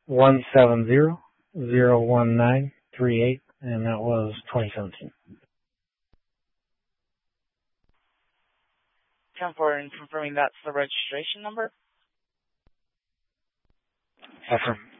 170-01938, and that was 2017. 10-4, and confirming that's the registration number? Affirm.